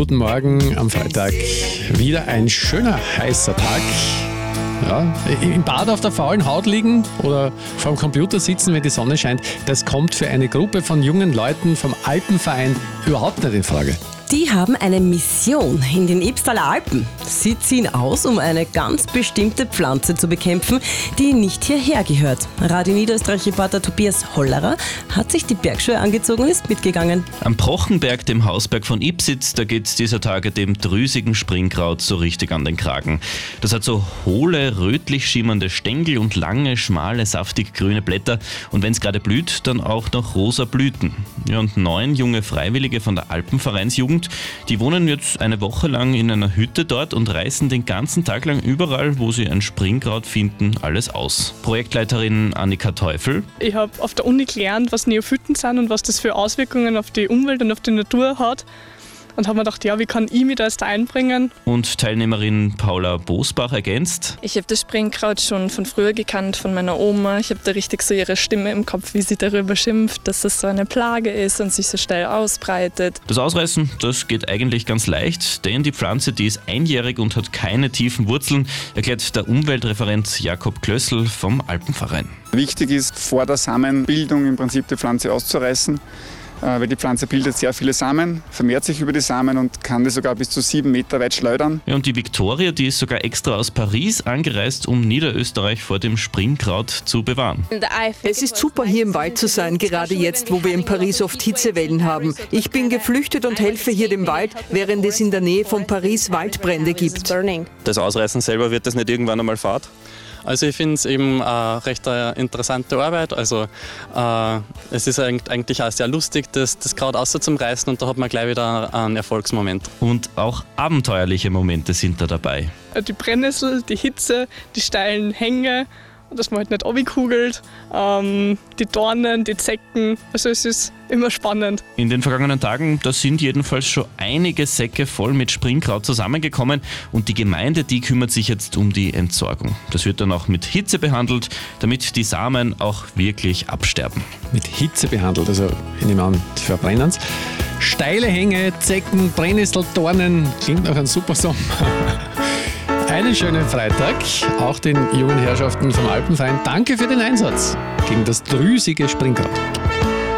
guten Morgen am Freitag. Wieder ein schöner, heißer Tag. Ja, im Bad auf der faulen Haut liegen oder vor dem Computer sitzen, wenn die Sonne scheint, das kommt für eine Gruppe von jungen Leuten vom Alpenverein überhaupt nicht in Frage. Die haben eine Mission in den Ybbstaler Alpen. Sie ziehen aus, um eine ganz bestimmte Pflanze zu bekämpfen, die nicht hierher gehört. Radio Niederösterreich-Reporter Tobias Hollerer hat sich die Bergschuhe angezogen und ist mitgegangen. Am Prochenberg, dem Hausberg von Ipsitz, da geht es dieser Tage dem drüsigen Springkraut so richtig an den Kragen. Das hat so hohle, rötlich schimmernde Stängel und lange, schmale, saftig grüne Blätter. Und wenn es gerade blüht, dann auch noch rosa Blüten. Ja, und 9 junge Freiwillige von der Alpenvereinsjugend, die wohnen jetzt eine Woche lang in einer Hütte dort und reißen den ganzen Tag lang überall, wo sie ein Springkraut finden, alles aus. Projektleiterin Annika Teufel. Ich habe auf der Uni gelernt, was Neophyten sind und was das für Auswirkungen auf die Umwelt und auf die Natur hat. Und habe mir gedacht, ja, wie kann ich mich da jetzt einbringen? Und Teilnehmerin Paula Bosbach ergänzt: Ich habe das Springkraut schon von früher gekannt, von meiner Oma. Ich habe da richtig so ihre Stimme im Kopf, wie sie darüber schimpft, dass das so eine Plage ist und sich so schnell ausbreitet. Das Ausreißen, das geht eigentlich ganz leicht, denn die Pflanze, die ist einjährig und hat keine tiefen Wurzeln, erklärt der Umweltreferent Jakob Klössl vom Alpenverein. Wichtig ist, vor der Samenbildung im Prinzip die Pflanze auszureißen, weil die Pflanze bildet sehr viele Samen, vermehrt sich über die Samen und kann die sogar bis zu 7 Meter weit schleudern. Ja, und die Viktoria, die ist sogar extra aus Paris angereist, um Niederösterreich vor dem Springkraut zu bewahren. Es ist super, hier im Wald zu sein, gerade jetzt, wo wir in Paris oft Hitzewellen haben. Ich bin geflüchtet und helfe hier dem Wald, während es in der Nähe von Paris Waldbrände gibt. Das Ausreißen selber, wird das nicht irgendwann einmal Fahrt? Also ich finde es eben recht interessante Arbeit. Also es ist eigentlich auch sehr lustig, das Kraut auszureißen und da hat man gleich wieder einen Erfolgsmoment. Und auch abenteuerliche Momente sind da dabei. Die Brennnessel, die Hitze, die steilen Hänge, dass man halt nicht runterkugelt, die Dornen, die Zecken. Also es ist immer spannend. In den vergangenen Tagen, da sind jedenfalls schon einige Säcke voll mit Springkraut zusammengekommen und die Gemeinde, die kümmert sich jetzt um die Entsorgung. Das wird dann auch mit Hitze behandelt, damit die Samen auch wirklich absterben. Mit Hitze behandelt, also ich nehme an, die verbrennen es. Steile Hänge, Zecken, Brennnessel, Dornen, klingt nach einem super Sommer. Einen schönen Freitag, auch den jungen Herrschaften vom Alpenverein. Danke für den Einsatz gegen das drüsige Springkraut.